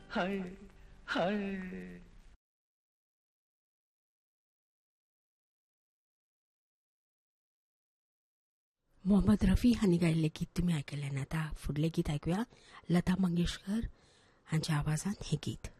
हाय हाय. मोहम्मद रफी हांणी गायिल्लें गीत तुमी आयकल्लें. आतां फुडलें गीत आयकुया. लता मंगेशकर हांच्या आवाजांत हें गीत.